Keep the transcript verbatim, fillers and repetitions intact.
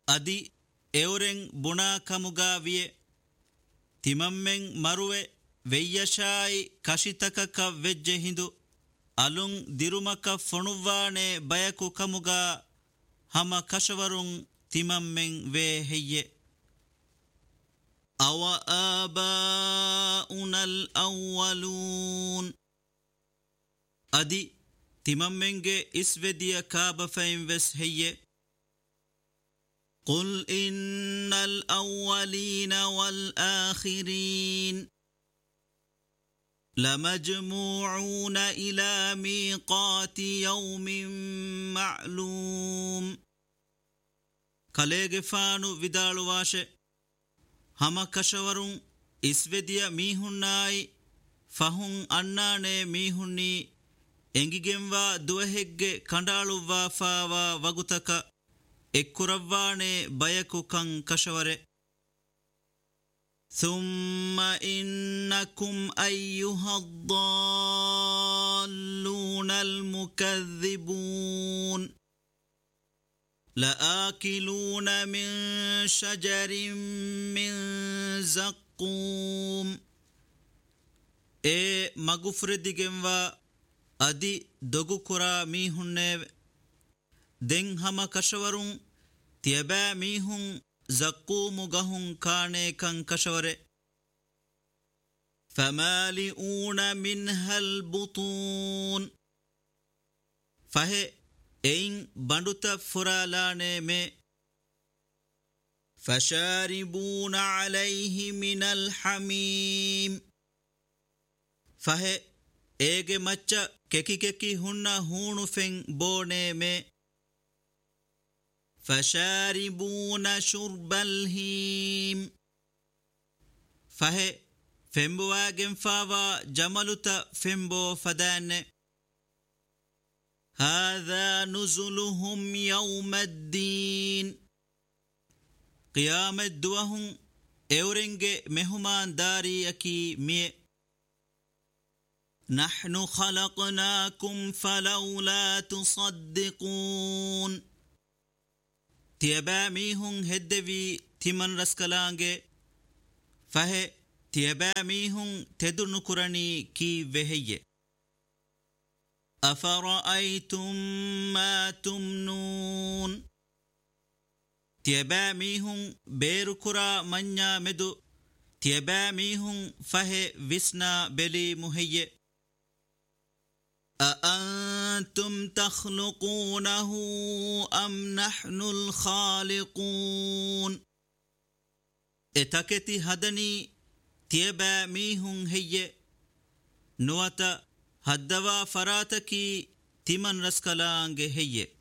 ಅದಿ ಎವರೆಂ ಬುಣಾ ಕಮುಗಾವಿಯೆ ತಿಮಮ್ಮೆಂ ಮರುವೆ ವೆಯ್ಯಶಾಯಿ ಕಶಿತಕಕ ವೆಜ್ಜೆ ಹಿಂದು ಅಲುಂ ದಿರುಮಕ ಫೊಣುವ್ವಾಣೆ ಬಯಕು ಕಮುಗಾ ಹಮ ಕಶವರುಂ ತಿಮಮ್ಮೆಂ ವೇ ಹೆಯ್ಯೆ ಅವ ಆಬಾಉನಲ್ ಅವ್ವಲೂನ್ ಅದಿ ತಿಮಮ್ಮೆಂಗೆ ಇಸ್ವೆದಿಯ ಕಾಬಫೈಂ ವೆಸ್ ಹೆಯ್ಯೆ قل إن الأولين والآخرين لمجموعون إلى ميقات يوم معلوم ಕಲೆಗೆಫಾನು ವಿದಾಳು ವಾಶೆ ಹಮ ಕಶವರುಂ ಇಸ್ವೆದಿಯ ಮೀಹುನ್ನಾಯಿ ಫಹುಂ ಅಣ್ಣಾಣೆ ಮೀಹುಣ್ಣಿ ಎಂಗಿಗೆಂವಾ ದುವಹೆಗ್ಗೆ ಕಂಡಾಳುವ್ವಾ ಫಾವಾ ವಗುತಕ ಎಕ್ಕುರವ್ವಾಣೆ ಬಯಕು ಕಂ ಕಶವರೆ ثم إنكم أيها الضالون المكذبون لآكلون من شجر من زقوم اے مغفردگنوا ادی دگو کرا میہنے دೆಂ ಹಮ ಕಶವರುಂ ತಿಯಬಾ ಮೀಹುಂ ಜಕ್ಕೂಮು ಗಹುಂ ಕಾಣೆ ಕಂ ಕಶವರೆ ಫಮಾಲಿಊನ ಮಿನ್ಹಲ್ ಬುತೂನ್ ಫಹೆ ಎಯಿಂ ಬಂಡುತ ಫುರಾಲಾನೆ ಮೆ ಫಶಾರಿಬೂನ ಅಲೈಹಿ ಮಿನಲ್ ಹಮೀಮ್ ಫಹೆ ಏಗೆ ಮಚ್ಚ ಕೆಕಿ ಕೆಕಿ ಹುಣ್ಣ ಹೂಣು ಫೆಂ ಬೋಣೆ ಮೆ فشاربون شرب الهيم فهي فيمبواغن فاوا جملتا فيمبو فدان هذا نزلهم يوم الدين قيام الدوهم اورنج مهمان داري اكي مي نحن خلقناكم فلولا تصدقون ತಿಯಬಾ ಮೀಹುಂ ಹೆದ್ದೆವಿ ತಿಮನ್ ರಸ್ಕಲಾಂಗೆ ಫಹೆ ತಿಯಬಾ ಮೀಹುಂ ತೆದುನು ಕುರಣಿ ಕಿ ವೆಹೆಯ್ಯೆ ಅಫರಐತುಂ ಮಾ ತುಮ್ನೂನ್ ತಿಯಬಾ ಮೀಹುಂ ಬೇರು ಕುರಾ ಮඤ್ಞಾ ಮೆದು ತಿಯಬಾ ಮೀಹುಂ ಫಹೆ ವಿಸ್ನಾ ಬೆಲಿ ಮುಹೆಯ್ಯೆ أأنتم تخلقونه أم نحن الخالقون اتكتي هدني تيبا ميهن هي نوتا هدوا فراتكي تمن رسكلانگ هي